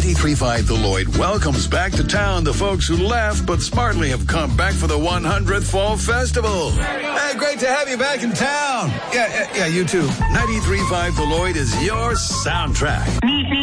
93.5 The Lloyd welcomes back to town the folks who left but smartly have come back for the 100th Fall Festival. Hey, great to have you back in town. Yeah, you too. 93.5 The Lloyd is your soundtrack.